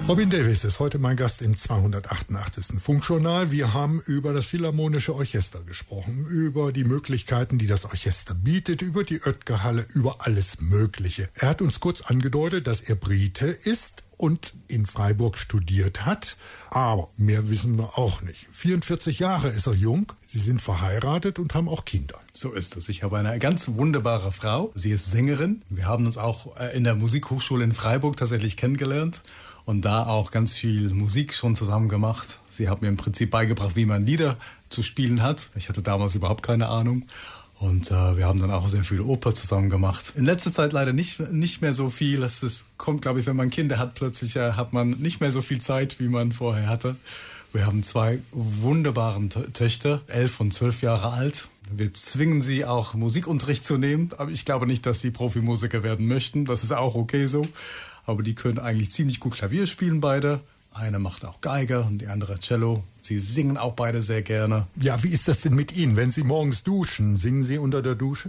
Robin Davis ist heute mein Gast im 288. Funkjournal. Wir haben über das Philharmonische Orchester gesprochen, über die Möglichkeiten, die das Orchester bietet, über die Oetker-Halle, über alles Mögliche. Er hat uns kurz angedeutet, dass er Brite ist und in Freiburg studiert hat, aber mehr wissen wir auch nicht. 44 Jahre ist er jung, Sie sind verheiratet und haben auch Kinder. So ist es. Ich habe eine ganz wunderbare Frau. Sie ist Sängerin. Wir haben uns auch in der Musikhochschule in Freiburg tatsächlich kennengelernt und da auch ganz viel Musik schon zusammen gemacht. Sie hat mir im Prinzip beigebracht, wie man Lieder zu spielen hat. Ich hatte damals überhaupt keine Ahnung. Und wir haben dann auch sehr viel Oper zusammen gemacht. In letzter Zeit leider nicht mehr so viel. Das kommt, glaube ich, wenn man Kinder hat, plötzlich hat man nicht mehr so viel Zeit, wie man vorher hatte. Wir haben 2 wunderbare Töchter, 11 und 12 Jahre alt. Wir zwingen sie auch Musikunterricht zu nehmen. Aber ich glaube nicht, dass sie Profimusiker werden möchten. Das ist auch okay so. Aber die können eigentlich ziemlich gut Klavier spielen, beide. Eine macht auch Geige und die andere Cello. Sie singen auch beide sehr gerne. Ja, wie ist das denn mit Ihnen? Wenn Sie morgens duschen, singen Sie unter der Dusche?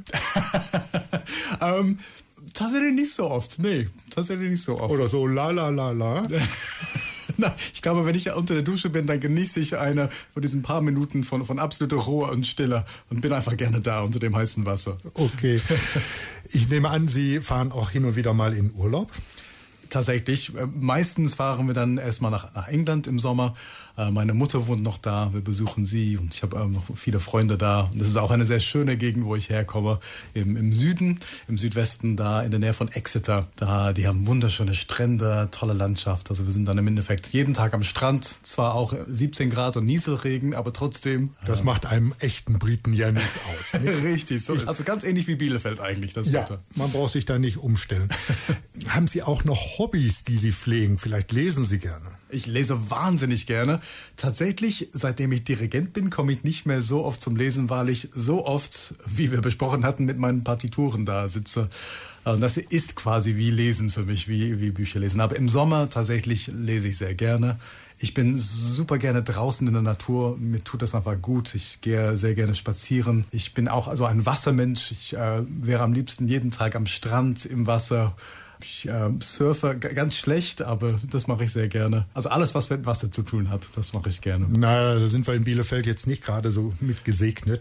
Tatsächlich nicht so oft. Nee, tatsächlich nicht so oft. Oder so la la la la? Na, ich glaube, wenn ich unter der Dusche bin, dann genieße ich eine von diesen paar Minuten von absoluter Ruhe und Stille und bin einfach gerne da unter dem heißen Wasser. Okay. Ich nehme an, Sie fahren auch hin und wieder mal in Urlaub? Tatsächlich. Meistens fahren wir dann erstmal nach England im Sommer. Meine Mutter wohnt noch da, wir besuchen sie und ich habe noch viele Freunde da. Das ist auch eine sehr schöne Gegend, wo ich herkomme. Im Süden, im Südwesten, da in der Nähe von Exeter. Die haben wunderschöne Strände, tolle Landschaft. Also wir sind dann im Endeffekt jeden Tag am Strand. Zwar auch 17 Grad und Nieselregen, aber trotzdem. Das macht einem echten Briten ja nichts aus. Nicht? Richtig, so. Also ganz ähnlich wie Bielefeld eigentlich, das Wetter. Man braucht sich da nicht umstellen. Haben Sie auch noch Hobbys, die Sie pflegen? Vielleicht lesen Sie gerne. Ich lese wahnsinnig gerne. Tatsächlich, seitdem ich Dirigent bin, komme ich nicht mehr so oft zum Lesen, weil ich so oft, wie wir besprochen hatten, mit meinen Partituren da sitze. Und das ist quasi wie Lesen für mich, wie Bücher lesen. Aber im Sommer tatsächlich lese ich sehr gerne. Ich bin super gerne draußen in der Natur. Mir tut das einfach gut. Ich gehe sehr gerne spazieren. Ich bin auch also ein Wassermensch. Ich wäre am liebsten jeden Tag am Strand, im Wasser. Ich surfe ganz schlecht, aber das mache ich sehr gerne. Also alles, was mit Wasser zu tun hat, das mache ich gerne. Na, da sind wir in Bielefeld jetzt nicht gerade so mit gesegnet.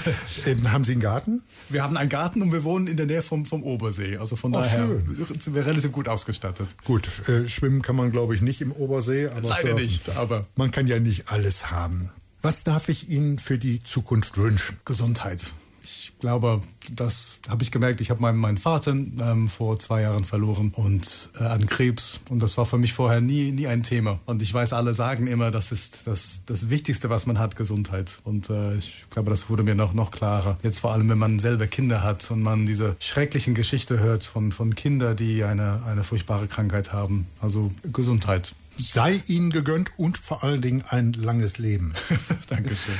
Haben Sie einen Garten? Wir haben einen Garten und wir wohnen in der Nähe vom Obersee. Also von daher sind wir relativ gut ausgestattet. Gut, schwimmen kann man, glaube ich, nicht im Obersee. Aber leider nicht, aber man kann ja nicht alles haben. Was darf ich Ihnen für die Zukunft wünschen? Gesundheit. Ich glaube, das habe ich gemerkt. Ich habe meinen Vater vor 2 Jahren verloren und an Krebs. Und das war für mich vorher nie ein Thema. Und ich weiß, alle sagen immer, das ist das Wichtigste, was man hat, Gesundheit. Und ich glaube, das wurde mir noch klarer. Jetzt vor allem, wenn man selber Kinder hat und man diese schrecklichen Geschichten hört von Kindern, die eine furchtbare Krankheit haben. Also Gesundheit. Sei Ihnen gegönnt und vor allen Dingen ein langes Leben. Dankeschön.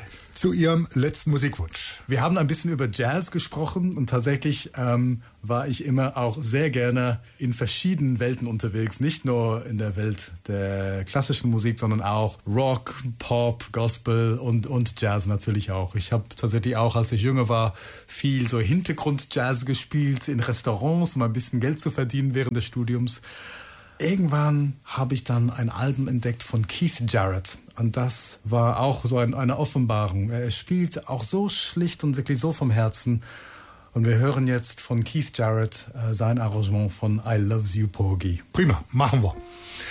Zu Ihrem letzten Musikwunsch. Wir haben ein bisschen über Jazz gesprochen und tatsächlich war ich immer auch sehr gerne in verschiedenen Welten unterwegs. Nicht nur in der Welt der klassischen Musik, sondern auch Rock, Pop, Gospel und Jazz natürlich auch. Ich habe tatsächlich auch, als ich jünger war, viel so Hintergrund-Jazz gespielt in Restaurants, um ein bisschen Geld zu verdienen während des Studiums. Irgendwann habe ich dann ein Album entdeckt von Keith Jarrett und das war auch so eine Offenbarung. Er spielt auch so schlicht und wirklich so vom Herzen und wir hören jetzt von Keith Jarrett sein Arrangement von I Loves You Porgy. Prima, machen wir.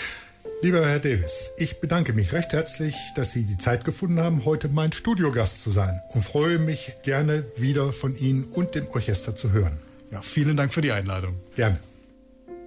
Lieber Herr Davis, ich bedanke mich recht herzlich, dass Sie die Zeit gefunden haben, heute mein Studiogast zu sein und freue mich gerne wieder von Ihnen und dem Orchester zu hören. Ja, vielen Dank für die Einladung. Gerne.